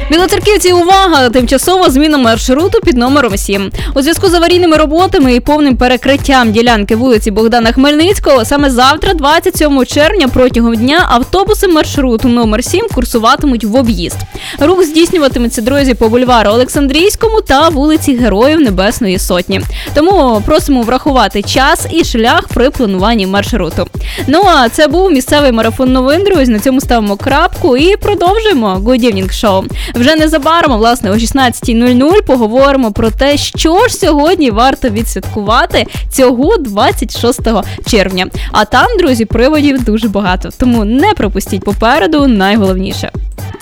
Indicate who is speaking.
Speaker 1: Білоцерківці, увага! Тимчасова зміна маршруту під номером 7. У зв'язку з аварійними роботами і повним перекриттям ділянки вулиці Богдана Хмельницького саме завтра, 27 червня, протягом дня автобуси маршруту номер 7 курсуватимуть в об'їзд. Рух здійснюватиметься, друзі, по бульвару Олександрійському та вулиці Героїв Небесної Сотні. Тому просимо врахувати час і шлях при плануванні маршруту. Ну а це був місцевий марафон новин, друзі. На цьому ставимо крапку і продовжуємо Good Evening Show. Вже незабаром, власне, о 16:00 поговоримо про те, що ж сьогодні варто відсвяткувати цього 26 червня. А там, друзі, приводів дуже багато. Тому не пропустіть, попереду найголовніше.